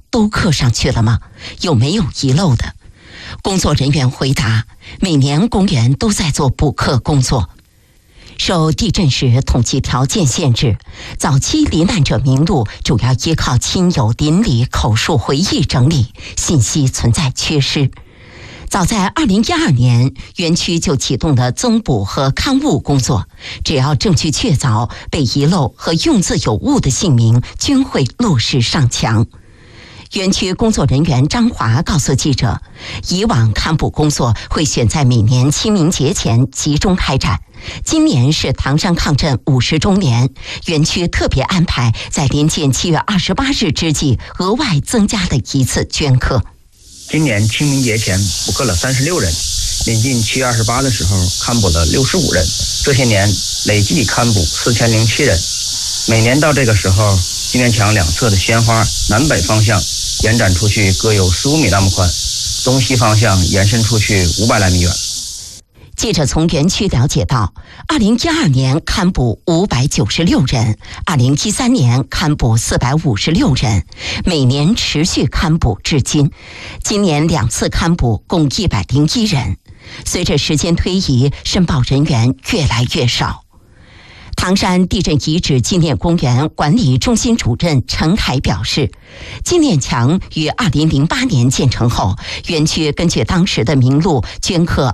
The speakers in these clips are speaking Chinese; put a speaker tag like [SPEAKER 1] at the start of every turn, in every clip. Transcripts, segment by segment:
[SPEAKER 1] 都刻上去了吗？有没有遗漏的？工作人员回答，每年公园都在做补刻工作。受地震时统计条件限制，早期罹难者名录主要依靠亲友邻里口述回忆整理，信息存在缺失。早在2012年，园区就启动了增补和刊物工作，只要证据确凿，被遗漏和用字有误的姓名均会落实上墙。园区工作人员张华告诉记者，以往刊补工作会选在每年清明节前集中开展，今年是唐山抗震50周年，园区特别安排在临近7月28日之际额外增加了一次捐刻。
[SPEAKER 2] 今年清明节前补刻了36人，临近7月28的时候刊补了65人，这些年累计刊补4007人。每年到这个时候，纪念墙两侧的鲜花南北方向延展出去各有15米那么宽，东西方向延伸出去500来米远。
[SPEAKER 1] 记者从园区了解到，2012年刊补596人，2013年刊补456人，每年持续刊补至今。今年2次刊补共101人。随着时间推移，申报人员越来越少。唐山地震遗址纪念公园管理中心主任陈海表示，纪念墙于2008年建成后，园区根据当时的名录捐刻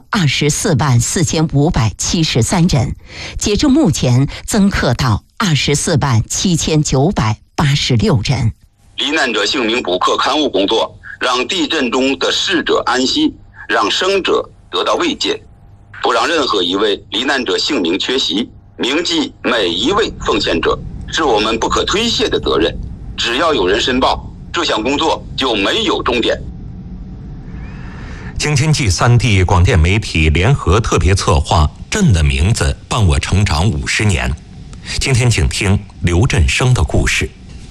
[SPEAKER 1] 244573人，截至目前增刻到247986人。
[SPEAKER 3] 罹难者姓名补刻刊物工作，让地震中的逝者安息，让生者得到慰藉，不让任何一位罹难者姓名缺席。铭记每一位奉献者，是我们不可推卸的责任。只要有人申报，这项工作就没有终点。
[SPEAKER 4] 京津冀3地广电媒体联合特别策划《朕的名字伴我成长50年》。今天请听刘振声的故事。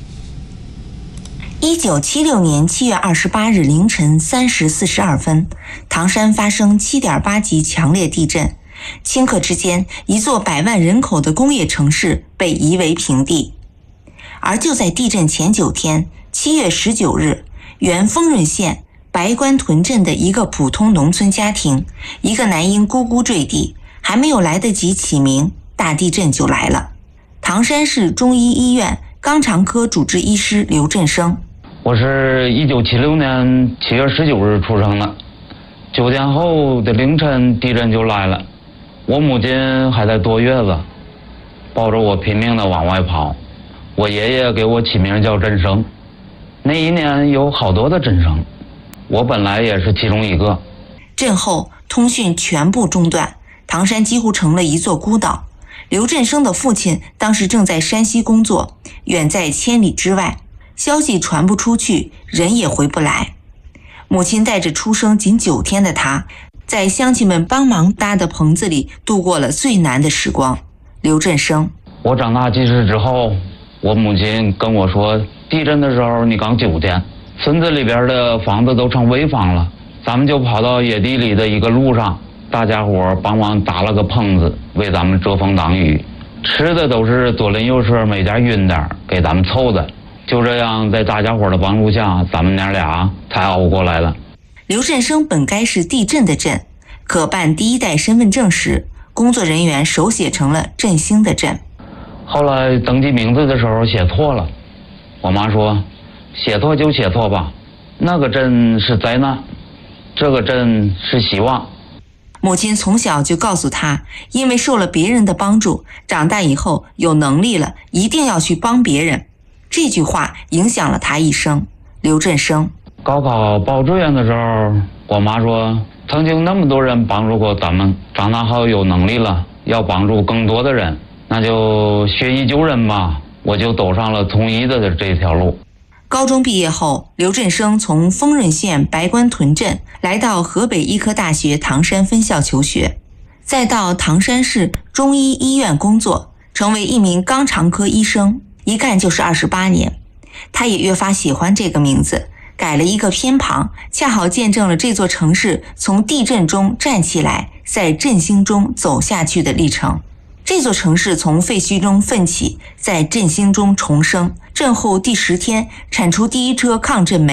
[SPEAKER 5] 1976年7月28日凌晨3时42分，唐山发生7.8级强烈地震。顷刻之间，一座100万人口的工业城市被夷为平地。而就在地震前9天，7月19日，原丰润县白关屯镇的一个普通农村家庭，一个男婴咕咕坠地，还没有来得及起名，大地震就来了。唐山市中医医院肛肠科主治医师刘振声：
[SPEAKER 6] 我是1976年7月19日出生的，9天后的凌晨地震就来了。我母亲还在坐月子，抱着我拼命地往外跑。我爷爷给我起名叫振声，那一年有好多的振声，我本来也是其中一个。
[SPEAKER 5] 震后通讯全部中断，唐山几乎成了一座孤岛。刘振声的父亲当时正在山西工作，远在千里之外，消息传不出去，人也回不来。母亲带着出生仅9天的他，在乡亲们帮忙搭的棚子里度过了最难的时光。刘振声：
[SPEAKER 6] 我长大记事之后，我母亲跟我说，地震的时候你刚9天，村子里边的房子都成危房了，咱们就跑到野地里的一个路上，大家伙帮忙搭了个棚子，为咱们遮风挡雨，吃的都是左邻右舍每家匀点给咱们凑的。就这样，在大家伙的帮助下，咱们娘俩才熬过来了。
[SPEAKER 5] 刘振声本该是地震的震，可办第1代身份证时，工作人员手写成了振兴的振。
[SPEAKER 6] 后来登记名字的时候写错了，我妈说写错就写错吧，那个震是灾难，这个震是希望。
[SPEAKER 5] 母亲从小就告诉他，因为受了别人的帮助，长大以后有能力了一定要去帮别人。这句话影响了他一生。刘振声：
[SPEAKER 6] 高考报志愿的时候，我妈说曾经那么多人帮助过咱们，长大后有能力了要帮助更多的人，那就学医救人吧，我就走上了从医的这条路。
[SPEAKER 5] 高中毕业后，刘振声从丰润县白关屯镇来到河北医科大学唐山分校求学，再到唐山市中医医院工作，成为一名肛肠科医生，一干就是28年。他也越发喜欢这个名字，改了一个偏旁，恰好见证了这座城市从地震中站起来，在振兴中走下去的历程。这座城市从废墟中奋起，在振兴中重生，震后第10天产出第1车抗震煤。